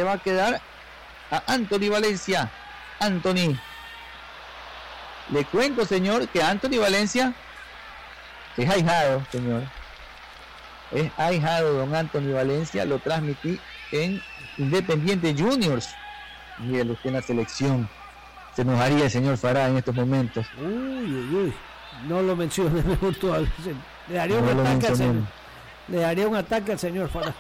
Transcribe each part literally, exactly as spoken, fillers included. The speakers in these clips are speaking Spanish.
va a quedar a Anthony Valencia. Anthony. Le cuento, señor, que Anthony Valencia es ahijado, señor. Es ahijado, don Anthony Valencia. Lo transmití en Independiente Juniors. Mire usted en la selección. Se enojaría el señor Farah en estos momentos. Uy, uy, uy. No lo menciones mejor todavía. Le daría No un lo ataque al mencionemos. señor. Le daría un ataque al señor Farah.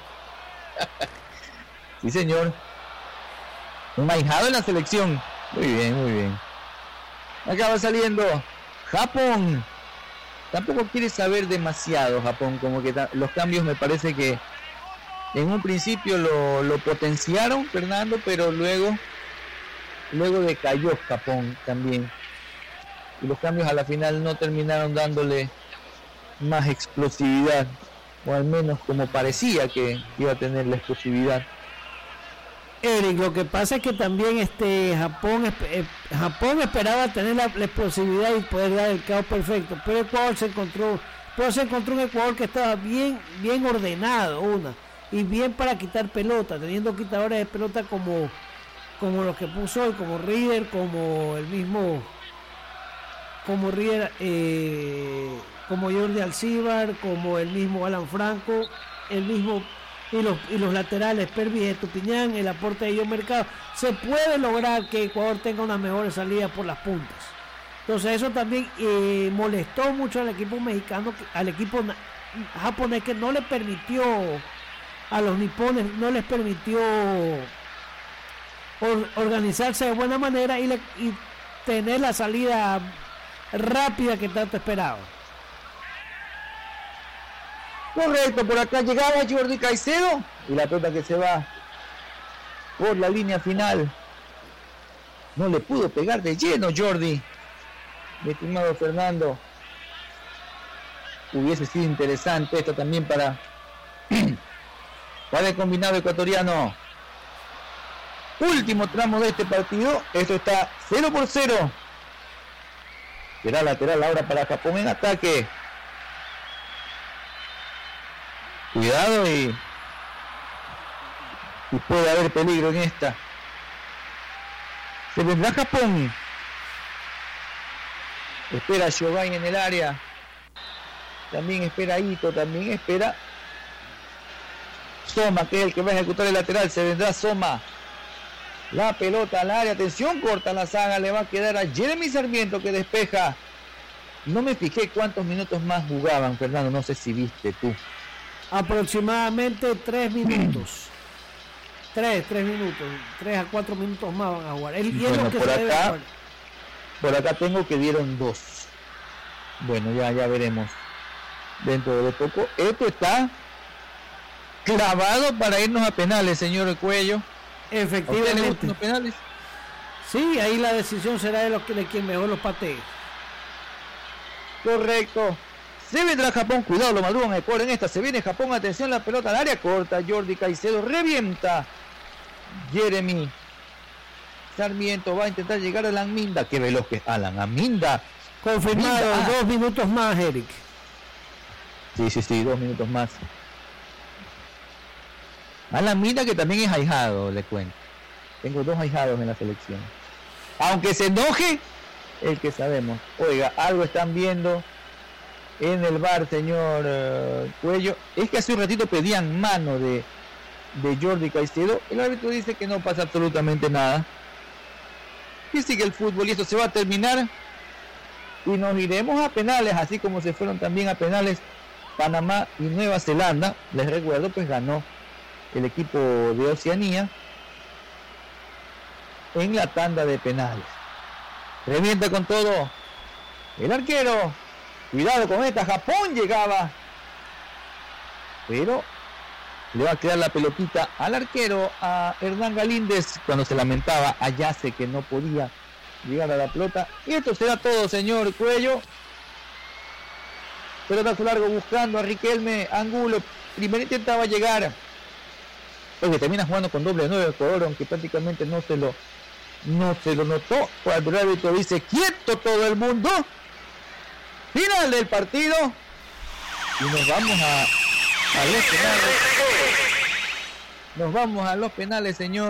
Sí, señor. Un ahijado en la selección. Muy bien, muy bien. Acaba saliendo Japón. Tampoco quiere saber demasiado Japón. Como que ta- los cambios me parece que en un principio lo, lo potenciaron, Fernando, pero luego luego decayó Japón también. Y los cambios a la final no terminaron dándole más explosividad, o al menos como parecía que iba a tener la explosividad. Eric, lo que pasa es que también este Japón eh, Japón esperaba tener la, la explosividad y poder dar el caos perfecto, pero Ecuador se encontró, pero se encontró un Ecuador que estaba bien, bien ordenado, una, y bien para quitar pelota, teniendo quitadores de pelota como, como los que puso hoy, como Rieder, como el mismo, como Rieder, eh, como Jordi Alcíbar, como el mismo Alan Franco, el mismo y los y los laterales Pervis Estupiñán, el aporte de John Mercado. Se puede lograr que Ecuador tenga unas mejores salidas por las puntas. Entonces eso también eh, molestó mucho al equipo mexicano, al equipo na- japonés, que no le permitió a los nipones, no les permitió or- organizarse de buena manera y, le, y tener la salida rápida que tanto esperaba. Correcto, por acá llegaba Jordi Caicedo y la pelota que se va por la línea final. No le pudo pegar de lleno Jordi. Mi estimado Fernando. Hubiese sido interesante esto también para, para el combinado ecuatoriano. Último tramo de este partido. Esto está cero por cero. Será lateral ahora para Japón en ataque. Cuidado y, y puede haber peligro en esta. Se vendrá Japón. Espera Giovanni en el área. También espera Ito. También espera Soma, que es el que va a ejecutar el lateral. Se vendrá Soma. La pelota al área. Atención, corta la saga. Le va a quedar a Jeremy Sarmiento, que despeja. No me fijé cuántos minutos más jugaban, Fernando. No sé si viste tú. Aproximadamente tres minutos. Tres, tres minutos. Tres a cuatro minutos más van a jugar. El Bueno, hielo que por se debe acá, jugar. por acá tengo que dieron dos. Bueno, ya, ya veremos. Dentro de poco. Esto está clavado para irnos a penales, señor Cuello. ¿A usted le gustan Efectivamente. los penales? Sí, ahí la decisión será de, los que, de quien mejor los patee. Correcto. Se vendrá Japón, cuidado, lo madrugan Ecuador en esta, se viene Japón, atención, la pelota al área corta, Jordi Caicedo revienta, Jeremy Sarmiento va a intentar llegar a Alan Minda, qué veloz que es Alan, a Minda. Confirmado, Minda, ah. dos minutos más, Eric. Sí, sí, sí, dos minutos más. Alan Minda, que también es ahijado, le cuento. Tengo dos ahijados en la selección. Aunque se enoje, el que sabemos. Oiga, algo están viendo en el bar, señor uh, Cuello. Es que hace un ratito pedían mano de, de Jordi Caicedo. El árbitro dice que no pasa absolutamente nada. Y sigue el fútbol y esto se va a terminar. Y nos iremos a penales, así como se fueron también a penales Panamá y Nueva Zelanda. Les recuerdo, pues ganó el equipo de Oceanía en la tanda de penales. Revienta con todo el arquero. Cuidado con esta, Japón llegaba. Pero le va a quedar la pelotita al arquero, a Hernán Galíndez, cuando se lamentaba a Yace que no podía llegar a la pelota. Y esto será todo, señor Cuello. Pelotazo largo buscando a Riquelme Angulo. Primero intentaba llegar. Porque termina jugando con doble nueve Ecuador, aunque prácticamente no se lo no se lo notó. Cuando el árbitro dice quieto todo el mundo. Final del partido. Y nos vamos a, a los penales. Nos vamos a los penales, señor.